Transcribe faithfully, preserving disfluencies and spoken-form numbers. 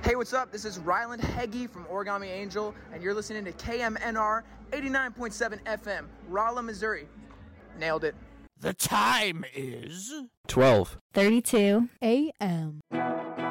Hey, what's up? This is Ryland Heggie from Origami Angel, and you're listening to K M N R eighty-nine point seven F M, Rolla, Missouri. Nailed it. The time is twelve thirty-two a m